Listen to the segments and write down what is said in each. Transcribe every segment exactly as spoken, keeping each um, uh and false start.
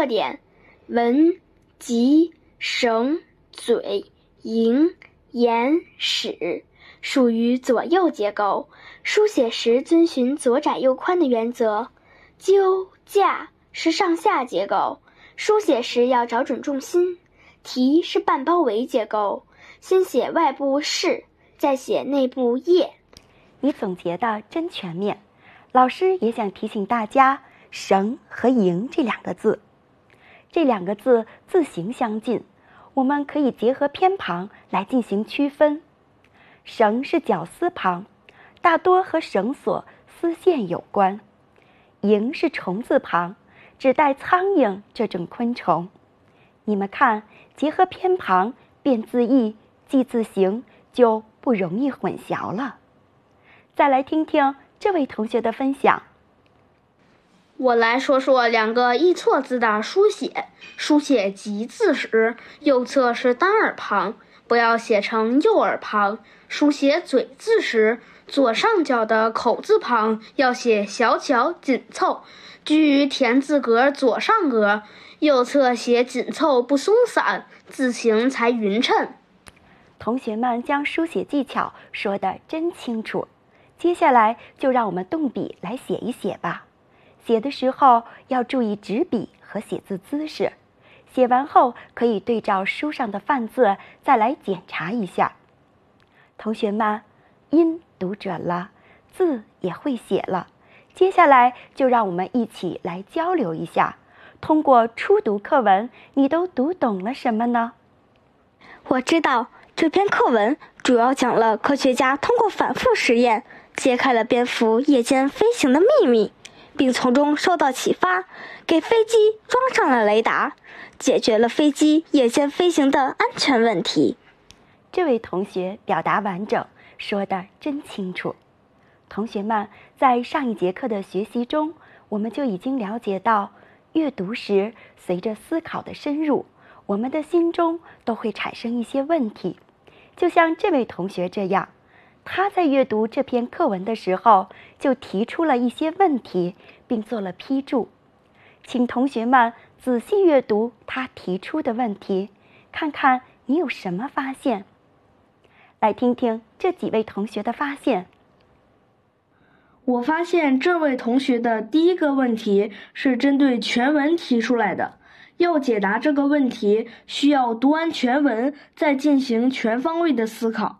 特点：文、集、绳、嘴、营、言、史，属于左右结构，书写时遵循左窄右宽的原则。纠、架是上下结构，书写时要找准重心。题是半包围结构，先写外部是，再写内部业。 你总结的真全面。老师也想提醒大家，绳和营这两个字，这两个字字形相近，我们可以结合偏旁来进行区分。绳是绞丝旁，大多和绳索、丝线有关。蝇是虫字旁，指代苍蝇这种昆虫。你们看，结合偏旁，辨字义，记字形，就不容易混淆了。再来听听这位同学的分享。 我来说说两个易错字的书写。书写吉字时，右侧是单耳旁，不要写成右耳旁。书写嘴字时，左上角的口字旁要写小巧紧凑，居于田字格左上格，右侧写紧凑不松散，字形才匀称。 同学们将书写技巧说得真清楚，接下来就让我们动笔来写一写吧。写的时候要注意执笔和写字姿势，写完后可以对照书上的范字再来检查一下。同学们，音读准了，字也会写了，接下来就让我们一起来交流一下，通过初读课文，你都读懂了什么呢？ 我知道这篇课文主要讲了科学家通过反复实验，揭开了蝙蝠夜间飞行的秘密，并从中受到启发，给飞机装上了雷达，解决了飞机夜间飞行的安全问题。 这位同学表达完整，说得真清楚。同学们，在上一节课的学习中，我们就已经了解到，阅读时随着思考的深入，我们的心中都会产生一些问题。就像这位同学这样，他在阅读这篇课文的时候，就提出了一些问题，并做了批注。请同学们仔细阅读他提出的问题，看看你有什么发现。来听听这几位同学的发现。 我发现这位同学的第一个问题是针对全文提出来的，要解答这个问题，需要读完全文，再进行全方位的思考。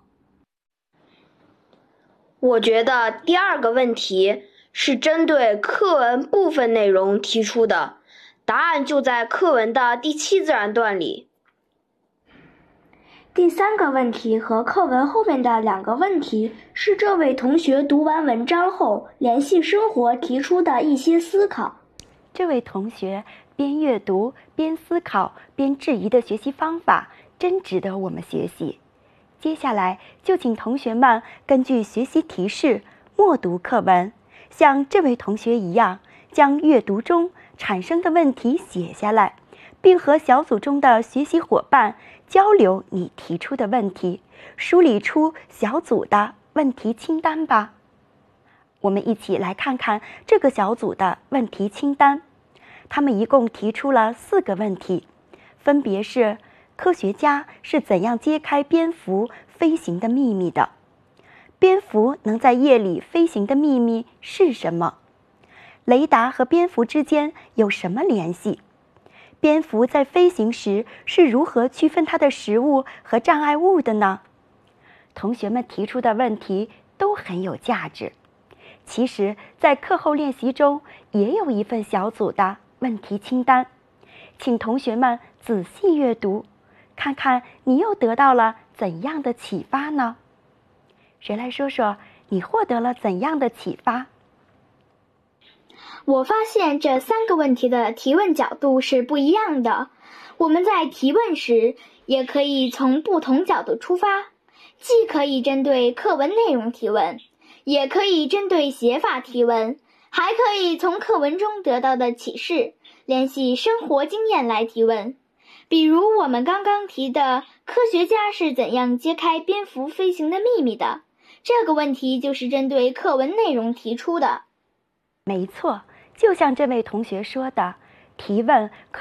我觉得第二个问题是针对课文部分内容提出的，答案就在课文的第七自然段里。 第三个问题和课文后面的两个问题是这位同学读完文章后联系生活提出的一些思考。 这位同学边阅读边思考边质疑的学习方法真值得我们学习。接下来就请同学们根据学习提示默读课文，像这位同学一样，将阅读中产生的问题写下来，并和小组中的学习伙伴交流你提出的问题，梳理出小组的问题清单吧。我们一起来看看这个小组的问题清单。他们一共提出了四个问题，分别是：科学家是怎样揭开蝙蝠飞行的秘密的？蝙蝠能在夜里飞行的秘密是什么？雷达和蝙蝠之间有什么联系？蝙蝠在飞行时是如何区分它的食物和障碍物的呢？同学们提出的问题都很有价值。其实，在课后练习中也有一份小组的问题清单，请同学们仔细阅读，看看你又得到了怎样的启发呢？谁来说说你获得了怎样的启发？ 我发现这三个问题的提问角度是不一样的。我们在提问时，也可以从不同角度出发，既可以针对课文内容提问，也可以针对写法提问，还可以从课文中得到的启示，联系生活经验来提问。比如我们刚刚提的科学家是怎样揭开蝙蝠飞行的秘密的，这个问题就是针对课文内容提出的。 没错，就像这位同学说的，提问可